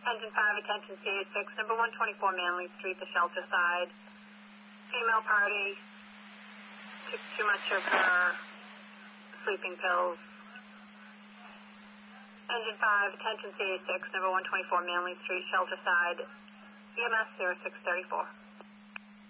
Engine 5, attention CA6, number 124 Manley Street, the shelter side. Female party took too much of her sleeping pills. Engine 5, attention CA6, number 124 Manley Street, shelter side. EMS 0634.